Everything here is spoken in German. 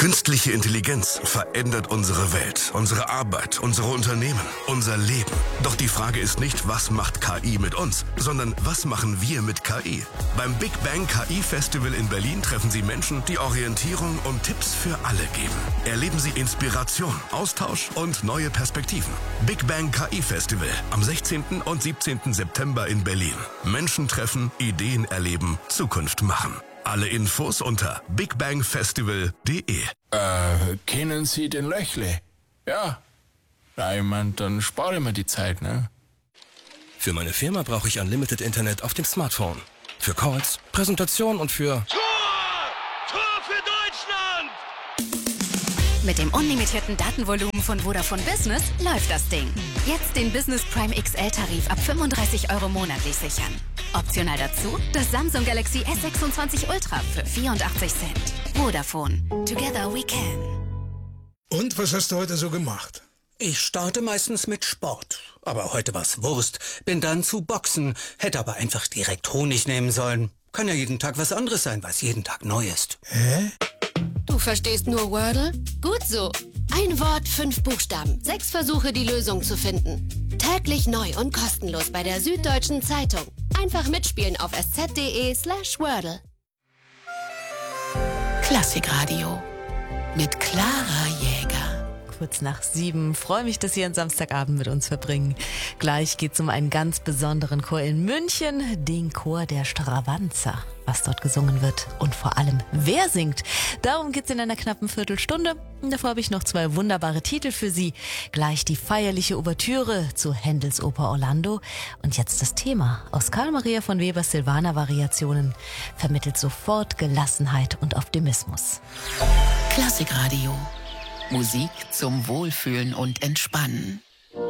Künstliche Intelligenz verändert unsere Welt, unsere Arbeit, unsere Unternehmen, unser Leben. Doch die Frage ist nicht, was macht KI mit uns, sondern was machen wir mit KI? Beim Big Bang KI Festival in Berlin treffen Sie Menschen, die Orientierung und Tipps für alle geben. Erleben Sie Inspiration, Austausch und neue Perspektiven. Big Bang KI Festival am 16. und 17. September in Berlin. Menschen treffen, Ideen erleben, Zukunft machen. Alle Infos unter bigbangfestival.de. Kennen Sie den Löchle? Ja. Na, ich mein, dann spare ich mir die Zeit, ne? Für meine Firma brauche ich Unlimited Internet auf dem Smartphone. Für Calls, Präsentation und für... Tor für Deutschland! Mit dem unlimitierten Datenvolumen von Vodafone Business läuft das Ding. Jetzt den Business Prime XL-Tarif ab 35 € monatlich sichern. Optional dazu das Samsung Galaxy S26 Ultra für 84 Cent. Vodafone. Together we can. Und was hast du heute so gemacht? Ich starte meistens mit Sport. Aber heute war's Wurst. Bin dann zu Boxen. Hätte aber einfach direkt Honig nehmen sollen. Kann ja jeden Tag was anderes sein, was jeden Tag neu ist. Hä? Du verstehst nur Wordle? Gut so. Ein Wort, 5 Buchstaben. 6 Versuche, die Lösung zu finden. Täglich neu und kostenlos bei der Süddeutschen Zeitung. Einfach mitspielen auf sz.de/Wordle. Klassikradio mit Clara Jäger. Kurz nach 7. Freue mich, dass Sie einen Samstagabend mit uns verbringen. Gleich geht es um einen ganz besonderen Chor in München, den Chor der Stravanzer. Was dort gesungen wird und vor allem, wer singt. Darum geht's in einer knappen Viertelstunde. Und davor habe ich noch 2 wunderbare Titel für Sie. Gleich die feierliche Ouvertüre zu Händels Oper Orlando. Und jetzt das Thema aus Karl Maria von Webers Silvaner-Variationen. Vermittelt sofort Gelassenheit und Optimismus. Klassikradio. Musik zum Wohlfühlen und Entspannen.